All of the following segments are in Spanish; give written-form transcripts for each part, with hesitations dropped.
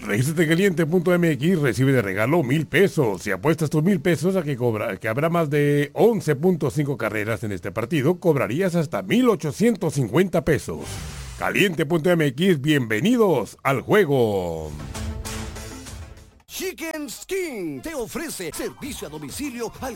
Regístrate en caliente.mx, recibe de regalo 1,000 pesos. Si apuestas tus 1,000 pesos a que habrá más de 11.5 carreras en este partido, cobrarías hasta 1,850 pesos. Caliente.mx, bienvenidos al juego. Chicken Skin te ofrece servicio a domicilio al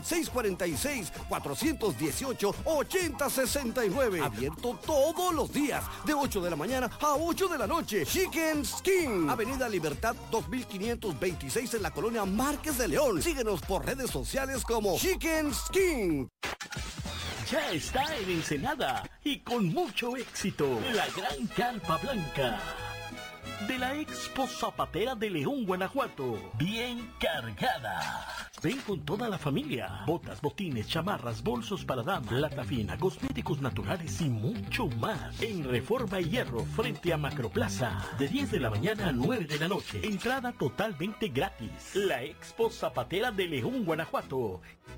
646-418-8069. Abierto todos los días, de 8 de la mañana a 8 de la noche. Chicken Skin, Avenida Libertad 2526 en la colonia Márquez de León. Síguenos por redes sociales como Chicken Skin. Ya está en Ensenada y con mucho éxito, la Gran Carpa Blanca de la Expo Zapatera de León, Guanajuato, bien cargada. Ven con toda la familia. Botas, botines, chamarras, bolsos para damas, lata fina, cosméticos naturales y mucho más. En Reforma y Hierro, frente a Macroplaza, de 10 de la mañana a 9 de la noche. Entrada totalmente gratis. La Expo Zapatera de León, Guanajuato.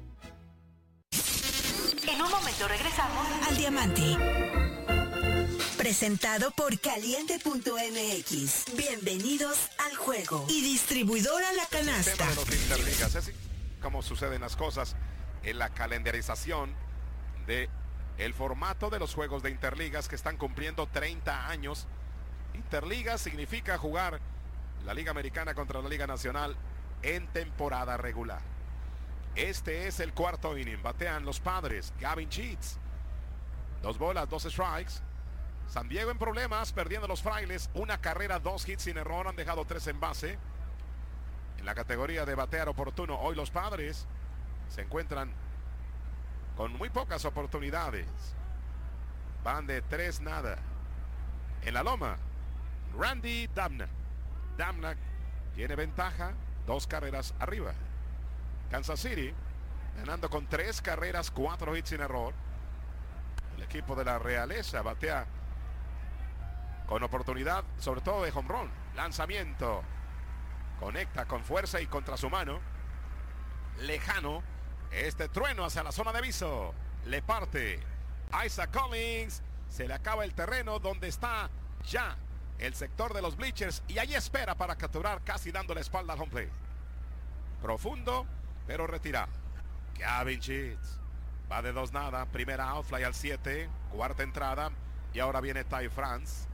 En un momento regresamos al Diamante. Presentado por Caliente.mx. Bienvenidos al juego. Y distribuidora La Canasta. Tema de los Interligas. Es como suceden las cosas en la calendarización de el formato de los juegos de Interligas que están cumpliendo 30 años. Interligas significa jugar la Liga Americana contra la Liga Nacional en temporada regular. Este es el cuarto inning. Batean los Padres. Gavin Sheets. 2 bolas, 2 strikes. San Diego en problemas, perdiendo los Frailes. 1 carrera, 2 hits sin error. Han dejado 3 en base. En la categoría de batear oportuno, hoy los Padres se encuentran con muy pocas oportunidades. Van de 3-0. En la loma, Randy Damnak. Damnak tiene ventaja, 2 carreras arriba. Kansas City ganando con 3 carreras, 4 hits sin error. El equipo de la realeza batea con oportunidad, sobre todo de home run. Lanzamiento. Conecta con fuerza y contra su mano. Lejano. Este trueno hacia la zona de aviso. Le parte. Isaac Collins. Se le acaba el terreno donde está ya el sector de los bleachers. Y ahí espera para capturar, casi dando la espalda al home plate. Profundo, pero retirado. Gavin Sheets. Va de 2-0. Primera out, fly al 7. Cuarta entrada. Y ahora viene Ty France.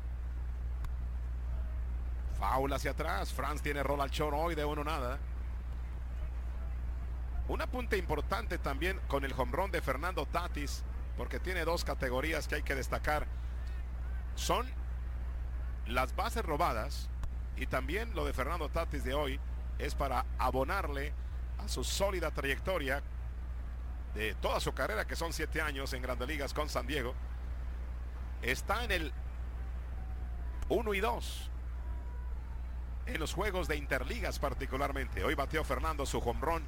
Foul hacia atrás. France tiene rol al short hoy de 1-0. Un apunte importante también con el home run de Fernando Tatis, porque tiene 2 categorías que hay que destacar. Son las bases robadas, y también lo de Fernando Tatis de hoy es para abonarle a su sólida trayectoria de toda su carrera, que son 7 años en Grandes Ligas con San Diego. Está en el 1-2 en los juegos de Interligas particularmente. Hoy bateó Fernando su home run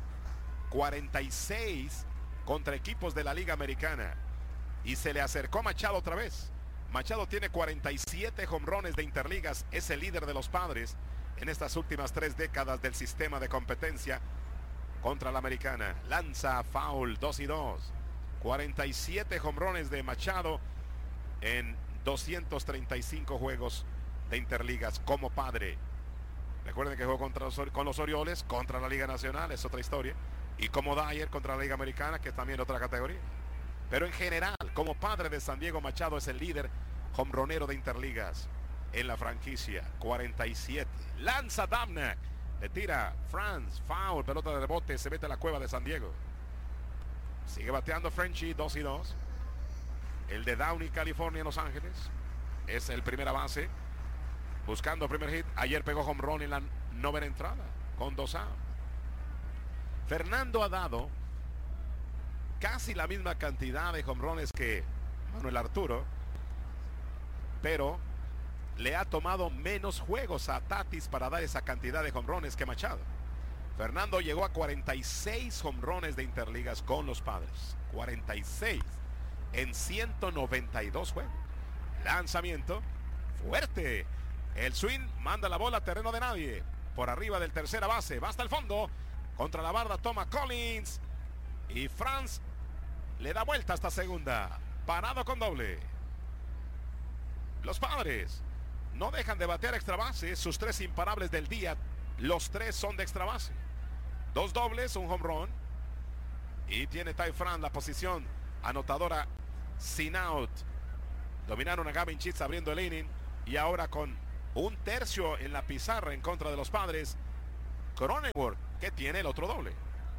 46 contra equipos de la Liga Americana. Y se le acercó Machado otra vez. Machado tiene 47 home runs de Interligas. Es el líder de los Padres en estas últimas 3 décadas del sistema de competencia contra la Americana. Lanza, foul, 2-2. 47 home runs de Machado en 235 juegos de Interligas como padre. Recuerden que jugó con los Orioles, contra la Liga Nacional, es otra historia. Y como Dyer contra la Liga Americana, que es también otra categoría. Pero en general, como padre de San Diego, Machado es el líder hombronero de Interligas en la franquicia. 47. Lanza Damnak. Le tira France. Foul. Pelota de rebote. Se mete a la cueva de San Diego. Sigue bateando Frenchie. 2-2. El de Downey, California, en Los Ángeles. Es el primera base. Buscando primer hit. Ayer pegó home run en la 9ª entrada. Con 2 outs. Fernando ha dado casi la misma cantidad de home runs que Manuel Arturo, pero le ha tomado menos juegos a Tatis para dar esa cantidad de home runs que Machado. Fernando llegó a 46 home runs de Interligas con los Padres. 46 en 192 juegos. Lanzamiento fuerte. El swing manda la bola a terreno de nadie. Por arriba del tercera base. Va hasta el fondo. Contra la barda toma Collins. Y France le da vuelta hasta segunda. Parado con doble. Los Padres no dejan de batear extra base. Sus 3 imparables del día, los 3 son de extra base. 2 dobles, un home run. Y tiene Ty France la posición anotadora sin out. Dominaron a Gavin Sheets abriendo el inning. Y ahora con un tercio en la pizarra en contra de los Padres, Cronenworth, que tiene el otro doble.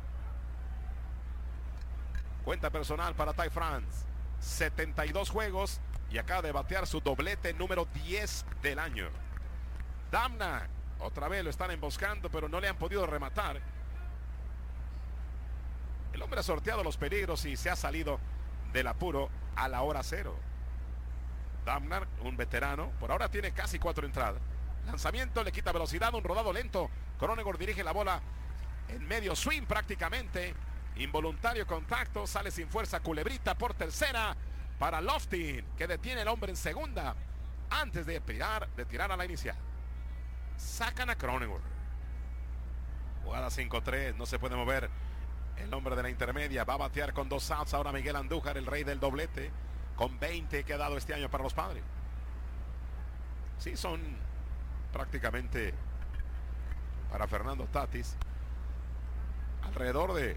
Cuenta personal para Ty France. 72 juegos y acaba de batear su doblete número 10 del año. Damna, otra vez lo están emboscando, pero no le han podido rematar. El hombre ha sorteado los peligros y se ha salido del apuro a la hora 0. Damnar, un veterano, por ahora tiene casi 4 entradas. Lanzamiento, le quita velocidad, un rodado lento. Cronenworth dirige la bola en medio swing prácticamente. Involuntario contacto, sale sin fuerza Culebrita por tercera para Loftin, que detiene el hombre en segunda antes de tirar a la inicial. Sacan a Cronenworth. Jugada 5-3, no se puede mover el hombre de la intermedia. Va a batear con 2 outs ahora Miguel Andújar, el rey del doblete, con 20 que ha dado este año para los Padres. Sí, son prácticamente para Fernando Tatis alrededor de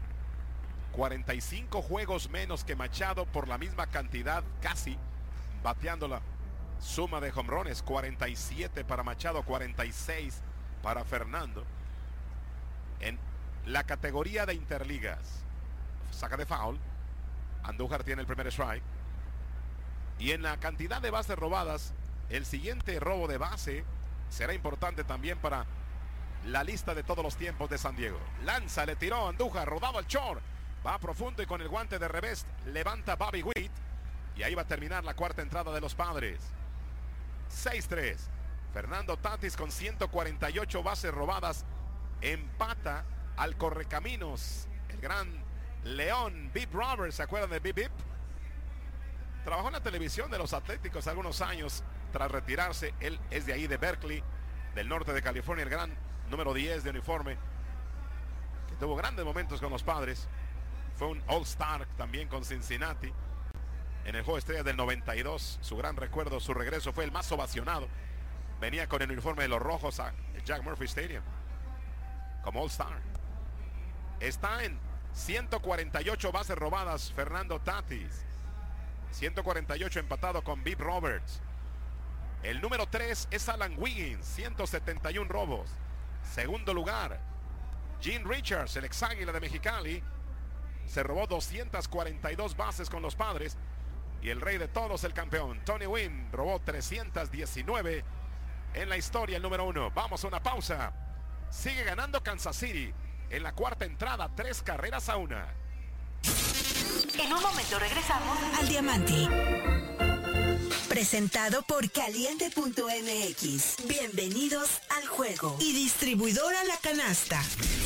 45 juegos menos que Machado por la misma cantidad, casi bateando la suma de jonrones. 47 para Machado, 46 para Fernando. En la categoría de interligas, saca de foul, Andújar tiene el primer strike. Y en la cantidad de bases robadas, el siguiente robo de base será importante también para la lista de todos los tiempos de San Diego. Lanza, le tiró Andújar, rodado al short. Va profundo y con el guante de revés levanta Bobby Witt. Y ahí va a terminar la cuarta entrada de los Padres. 6-3. Fernando Tatis con 148 bases robadas. Empata al correcaminos el gran León Bip Roberts. ¿Se acuerdan de Bip Bip? Trabajó en la televisión de los Atléticos algunos años tras retirarse. Él es de ahí, de Berkeley, del norte de California. El gran número 10 de uniforme, que tuvo grandes momentos con los Padres. Fue un All-Star también con Cincinnati en el juego de estrellas del 92. Su gran recuerdo, su regreso, fue el más ovacionado. Venía con el uniforme de los Rojos a Jack Murphy Stadium como All-Star. Está en 148 bases robadas Fernando Tatis. 148 empatado con Bip Roberts. El número 3 es Alan Wiggins, 171 robos. Segundo lugar, Gene Richards, el ex águila de Mexicali. Se robó 242 bases con los Padres. Y el rey de todos, el campeón, Tony Gwynn, robó 319 en la historia, el número 1. Vamos a una pausa. Sigue ganando Kansas City en la cuarta entrada, 3-1. En un momento regresamos al Diamante. Presentado por Caliente.mx. Bienvenidos al juego. Y distribuidora La Canasta.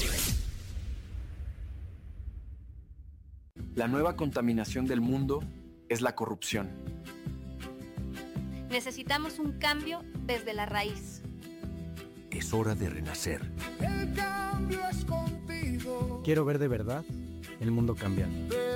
La nueva contaminación del mundo es la corrupción. Necesitamos un cambio desde la raíz. Es hora de renacer. El cambio es contigo. Quiero ver de verdad el mundo cambiar.